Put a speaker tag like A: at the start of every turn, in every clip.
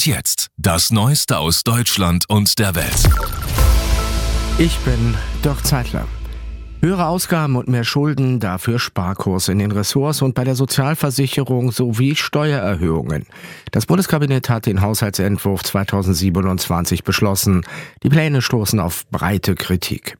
A: Und jetzt das Neueste aus Deutschland und der Welt.
B: Ich bin Dirk Zeitler. Höhere Ausgaben und mehr Schulden, dafür Sparkurs in den Ressorts und bei der Sozialversicherung sowie Steuererhöhungen. Das Bundeskabinett hat den Haushaltsentwurf 2027 beschlossen. Die Pläne stoßen auf breite Kritik.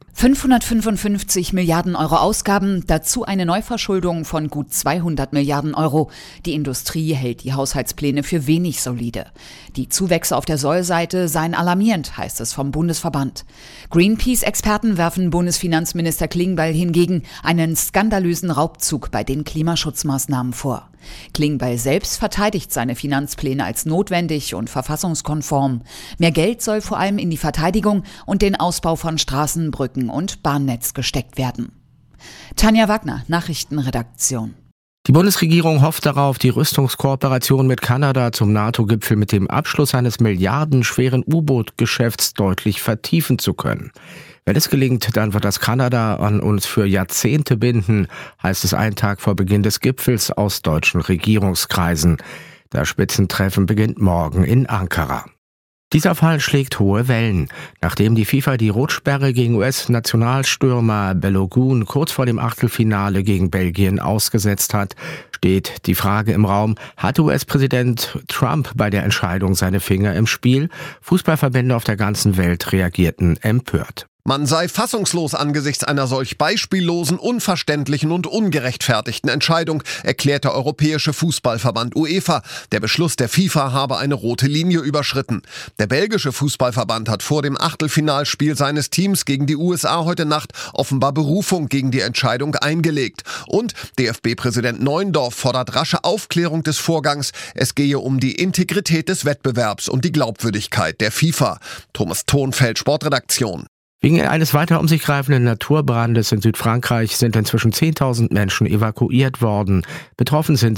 C: 555 Milliarden Euro Ausgaben, dazu eine Neuverschuldung von gut 200 Milliarden Euro. Die Industrie hält die Haushaltspläne für wenig solide. Die Zuwächse auf der Sollseite seien alarmierend, heißt es vom Bundesverband. Greenpeace-Experten werfen Bundesfinanzminister Klingbeil hingegen einen skandalösen Raubzug bei den Klimaschutzmaßnahmen vor. Klingbeil selbst verteidigt seine Finanzpläne als notwendig und verfassungskonform. Mehr Geld soll vor allem in die Verteidigung und den Ausbau von Straßen, Brücken und Bahnnetz gesteckt werden. Tanja Wagner, Nachrichtenredaktion.
B: Die Bundesregierung hofft darauf, die Rüstungskooperation mit Kanada zum NATO-Gipfel mit dem Abschluss eines milliardenschweren U-Boot-Geschäfts deutlich vertiefen zu können. Wenn es gelingt, dann wird das Kanada an uns für Jahrzehnte binden, heißt es einen Tag vor Beginn des Gipfels aus deutschen Regierungskreisen. Das Spitzentreffen beginnt morgen in Ankara. Dieser Fall schlägt hohe Wellen. Nachdem die FIFA die Rotsperre gegen US-Nationalstürmer Balogun kurz vor dem Achtelfinale gegen Belgien ausgesetzt hat, steht die Frage im Raum, hat US-Präsident Trump bei der Entscheidung seine Finger im Spiel? Fußballverbände auf der ganzen Welt reagierten empört.
D: Man sei fassungslos angesichts einer solch beispiellosen, unverständlichen und ungerechtfertigten Entscheidung, erklärt der Europäische Fußballverband UEFA. Der Beschluss der FIFA habe eine rote Linie überschritten. Der belgische Fußballverband hat vor dem Achtelfinalspiel seines Teams gegen die USA heute Nacht offenbar Berufung gegen die Entscheidung eingelegt. Und DFB-Präsident Neuendorf fordert rasche Aufklärung des Vorgangs. Es gehe um die Integrität des Wettbewerbs und die Glaubwürdigkeit der FIFA. Thomas Thonfeld, Sportredaktion.
B: Wegen eines weiter um sich greifenden Naturbrandes in Südfrankreich sind inzwischen 10.000 Menschen evakuiert worden. Betroffen sind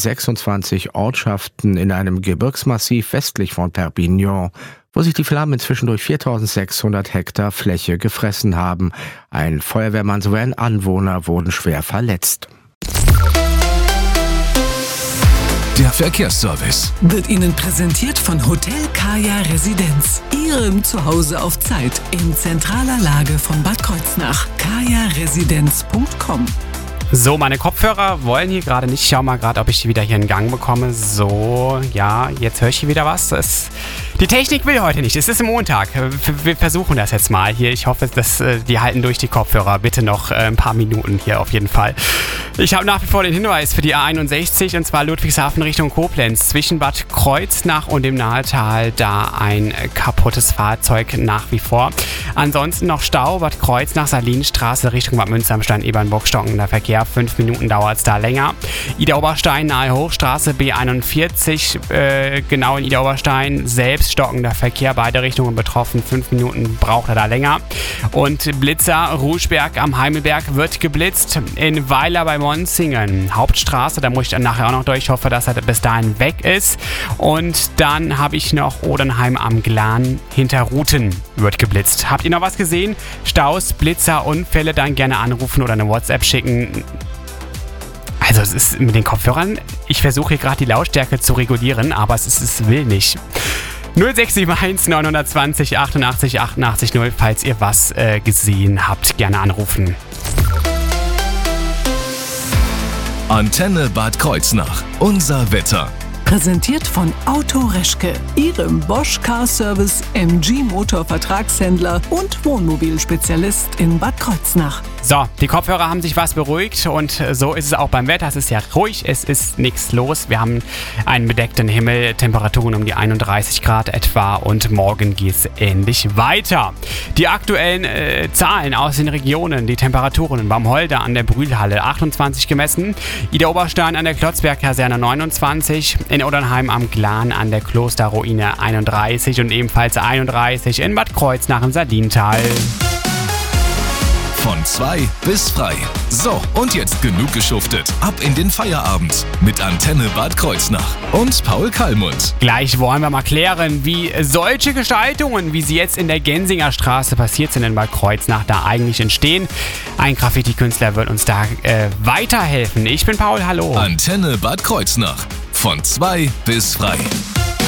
B: 26 Ortschaften in einem Gebirgsmassiv westlich von Perpignan, wo sich die Flammen inzwischen durch 4.600 Hektar Fläche gefressen haben. Ein Feuerwehrmann sowie ein Anwohner wurden schwer verletzt.
A: Der Verkehrsservice
E: wird Ihnen präsentiert von Hotel Kaya Residenz. Ihrem Zuhause auf Zeit in zentraler Lage von Bad Kreuznach. kajaresidenz.com.
F: So, meine Kopfhörer wollen hier gerade nicht. Ich schau mal gerade, ob ich die wieder hier in Gang bekomme. So, ja, jetzt höre ich hier wieder was. Die Technik will heute nicht. Es ist Montag. Wir versuchen das jetzt mal hier. Ich hoffe, dass die halten durch die Kopfhörer. Bitte noch ein paar Minuten hier auf jeden Fall. Ich habe nach wie vor den Hinweis für die A61, und zwar Ludwigshafen Richtung Koblenz. Zwischen Bad Kreuznach und dem Nahetal da ein kaputtes Fahrzeug nach wie vor. Ansonsten noch Stau, Bad Kreuznach, Salinstraße Richtung Bad Münster am Steinebernburg, stockender Verkehr. 5 Minuten dauert es da länger. Ida-Oberstein, nahe Hochstraße, B41, genau in Ida-Oberstein, selbst stockender Verkehr, beide Richtungen betroffen. 5 Minuten braucht er da länger. Und Blitzer, Ruschberg am Heimelberg wird geblitzt. In Weiler bei Monzingen, Hauptstraße, da muss ich dann nachher auch noch durch. Ich hoffe, dass er bis dahin weg ist. Und dann habe ich noch Odernheim am Glan, hinter Ruten wird geblitzt. Habt ihr noch was gesehen? Staus, Blitzer, Unfälle, dann gerne anrufen oder eine WhatsApp schicken. Also es ist mit den Kopfhörern, ich versuche hier gerade die Lautstärke zu regulieren, aber es will nicht. 0671 920 88 88 0, falls ihr was gesehen habt, gerne anrufen.
A: Antenne Bad Kreuznach. Unser Wetter.
E: Präsentiert von Auto Reschke, Ihrem Bosch Car Service, MG Motor Vertragshändler und Wohnmobilspezialist in Bad Kreuznach.
F: So, die Kopfhörer haben sich was beruhigt und so ist es auch beim Wetter. Es ist ja ruhig, es ist nichts los. Wir haben einen bedeckten Himmel, Temperaturen um die 31 Grad etwa und morgen geht es ähnlich weiter. Die aktuellen Zahlen aus den Regionen, die Temperaturen in Baumholder an der Brühlhalle 28 gemessen, Ida-Oberstein an der Klotzberg-Kaserne 29, in Odernheim am Glan an der Klosterruine 31 und ebenfalls 31 in Bad Kreuznach im Salintal.
A: Von 2 bis frei. So, und jetzt genug geschuftet. Ab in den Feierabend mit Antenne Bad Kreuznach und Paul Kallmund.
F: Gleich wollen wir mal klären, wie solche Gestaltungen, wie sie jetzt in der Gensinger Straße passiert sind in Bad Kreuznach, da eigentlich entstehen. Ein Graffiti-Künstler wird uns da weiterhelfen. Ich bin Paul, hallo.
A: Antenne Bad Kreuznach. Von 2 bis frei.